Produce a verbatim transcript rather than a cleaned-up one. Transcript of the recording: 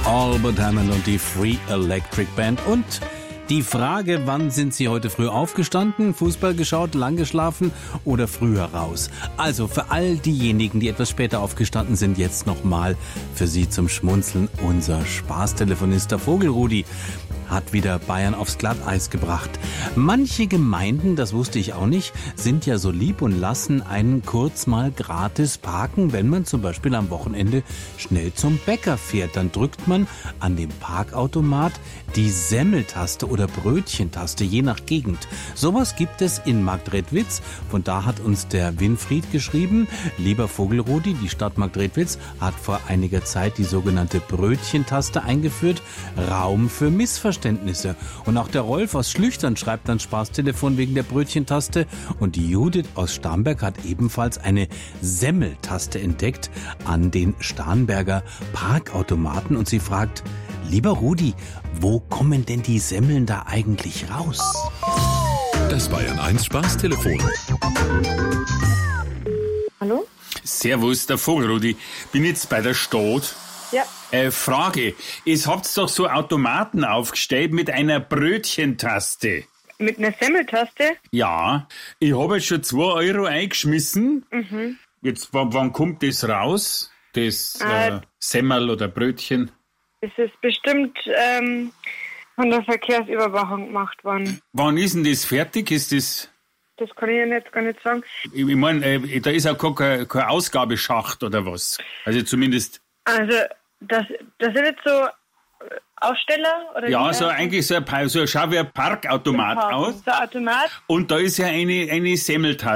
Albert Hammond und die Free Electric Band. Und die Frage, wann sind Sie heute früh aufgestanden, Fußball geschaut, lang geschlafen oder früher raus? Also für all diejenigen, die etwas später aufgestanden sind, jetzt nochmal für Sie zum Schmunzeln unser Spaßtelefonist, der Vogelrudi, hat wieder Bayern aufs Glatteis gebracht. Manche Gemeinden, das wusste ich auch nicht, sind ja so lieb und lassen einen kurz mal gratis parken, wenn man zum Beispiel am Wochenende schnell zum Bäcker fährt. Dann drückt man an dem Parkautomat die Semmeltaste oder Brötchentaste, je nach Gegend. Sowas gibt es in Marktredwitz. Von da hat uns der Winfried geschrieben: Lieber Vogelrudi, die Stadt Marktredwitz hat vor einiger Zeit die sogenannte Brötchentaste eingeführt. Raum für Missverständnisse. Und auch der Rolf aus Schlüchtern schreibt ans Spaßtelefon wegen der Brötchentaste. Und die Judith aus Starnberg hat ebenfalls eine Semmeltaste entdeckt an den Starnberger Parkautomaten. Und sie fragt: Lieber Rudi, wo kommen denn die Semmeln da eigentlich raus? Das Bayern eins Spaßtelefon. Hallo? Servus, der Vogelrudi. Bin jetzt bei der Stadt. Ja. Äh, Frage, ihr habt doch so Automaten aufgestellt mit einer Brötchentaste. Mit einer Semmeltaste? Ja, ich habe jetzt schon zwei Euro eingeschmissen. Mhm. Jetzt, wann, wann kommt das raus? Das Äh, äh, Semmel oder Brötchen? Es ist bestimmt ähm, von der Verkehrsüberwachung gemacht worden. Wann ist denn das fertig? Ist das... Das kann ich Ihnen jetzt gar nicht sagen. Ich, ich meine, äh, da ist auch kein, kein Ausgabeschacht oder was. Also zumindest... Also, das, das sind jetzt so äh, Aussteller? Oder Ja, wie so heißt eigentlich so ein, Pa- so ein, schau wie ein Parkautomat das? aus. So ein Automat. Und da ist ja eine, eine Semmeltaste.